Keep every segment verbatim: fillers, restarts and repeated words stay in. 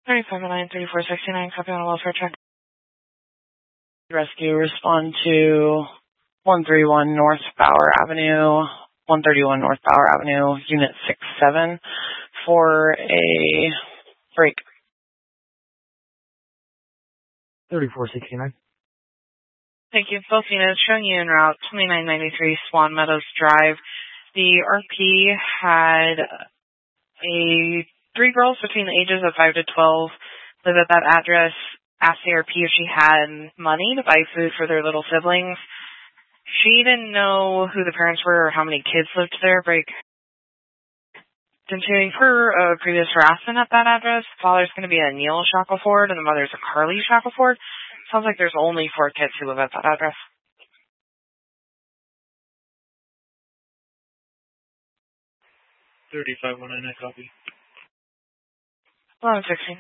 thirty-five oh nine, thirty-four sixty-nine, copy on a welfare check. Rescue, respond to one thirty-one North Bower Avenue, one thirty-one North Bower Avenue, Unit six seven, for a break. thirty-four sixty-nine. Thank you. Both units showing you en route twenty-nine ninety-three Swan Meadows Drive. The R P had a three girls between the ages of five to twelve live at that address. Asked the R P if she had money to buy food for their little siblings. She didn't know who the parents were or how many kids lived there. Break. Continuing for a previous harassment at that address, the father's going to be a Neil Shackelford and the mother's a Carly Shackelford. Sounds like there's only four kids who live at that address. thirty-five oh nine, I copy. eleven sixteen.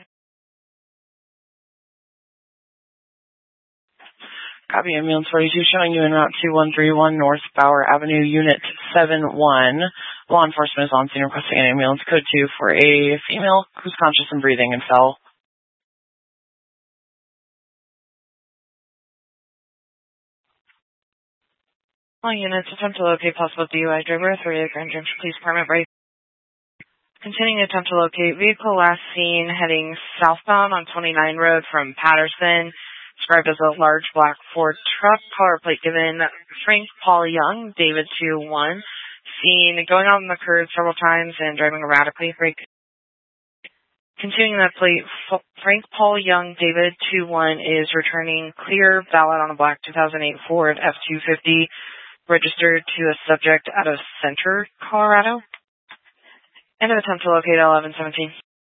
Copy, ambulance forty-two showing you en route two one three one North Bower Avenue, Unit seven one. Law enforcement is on scene requesting an ambulance code two for a female who's conscious and breathing and fell. All units attempt to locate possible D U I driver authority of Grand Junction Police Department. Right. Continuing attempt to locate vehicle last seen heading southbound on twenty-nine Road from Patterson. Described as a large black Ford truck. Color plate given Frank Paul Young, David two one. Seen going on the curb several times and driving erratically. Break. Continuing that plate, Frank Paul Young, David two one is returning clear, valid on a black two thousand eight Ford F two fifty, registered to a subject out of Center, Colorado. End of attempt to locate eleven seventeen.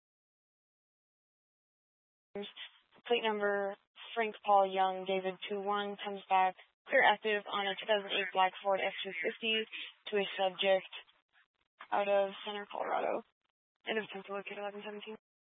Plate number Frank Paul Young, David two one, comes back clear active on a two thousand eight black Ford F two fifty to a subject out of Center, Colorado. End of attempt to locate eleven seventeen.